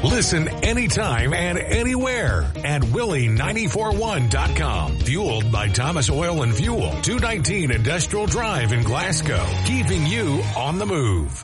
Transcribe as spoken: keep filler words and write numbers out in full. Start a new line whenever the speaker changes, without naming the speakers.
Listen anytime and anywhere at Willie nine four one dot com. Fueled by Thomas Oil and Fuel, two nineteen Industrial Drive in Glasgow. Keeping you on the move.